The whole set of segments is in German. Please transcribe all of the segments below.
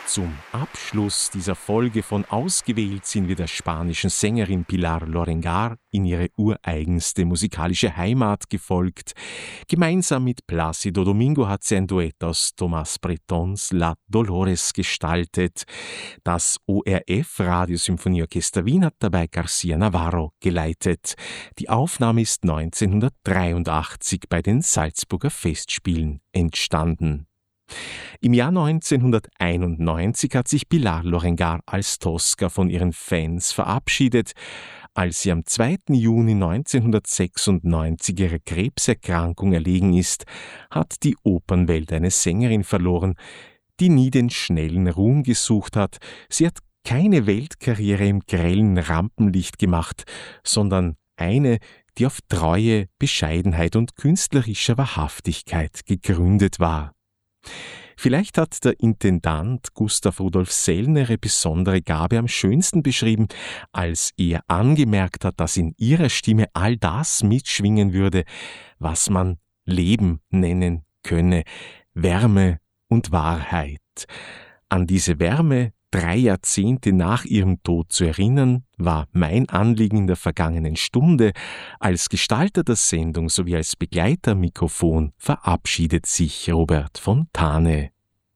Zum Abschluss dieser Folge von Ausgewählt sind wir der spanischen Sängerin Pilar Lorengar in ihre ureigenste musikalische Heimat gefolgt. Gemeinsam mit Plácido Domingo hat sie ein Duett aus Tomás Bretons La Dolores gestaltet. Das ORF Radiosymphonieorchester Wien hat dabei García Navarro geleitet. Die Aufnahme ist 1983 bei den Salzburger Festspielen entstanden. Im Jahr 1991 hat sich Pilar Lorengar als Tosca von ihren Fans verabschiedet. Als sie am 2. Juni 1996 ihrer Krebserkrankung erlegen ist, hat die Opernwelt eine Sängerin verloren, die nie den schnellen Ruhm gesucht hat. Sie hat keine Weltkarriere im grellen Rampenlicht gemacht, sondern eine, die auf Treue, Bescheidenheit und künstlerischer Wahrhaftigkeit gegründet war. Vielleicht hat der Intendant Gustav Rudolf Sellner ihre besondere Gabe am schönsten beschrieben, als er angemerkt hat, dass in ihrer Stimme all das mitschwingen würde, was man Leben nennen könne, Wärme und Wahrheit. An diese Wärme 3 Jahrzehnte nach ihrem Tod zu erinnern, war mein Anliegen in der vergangenen Stunde. Als Gestalter der Sendung sowie als Begleiter am Mikrofon verabschiedet sich Robert Fontane.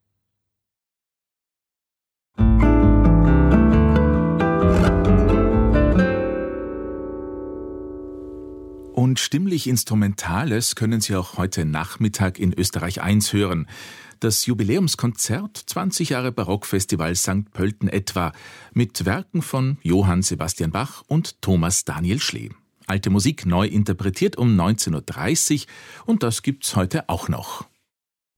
Und stimmlich-instrumentales können Sie auch heute Nachmittag in Österreich 1 hören. Das Jubiläumskonzert 20 Jahre Barockfestival St. Pölten etwa mit Werken von Johann Sebastian Bach und Thomas Daniel Schlee. Alte Musik neu interpretiert um 19.30 Uhr und das gibt's heute auch noch.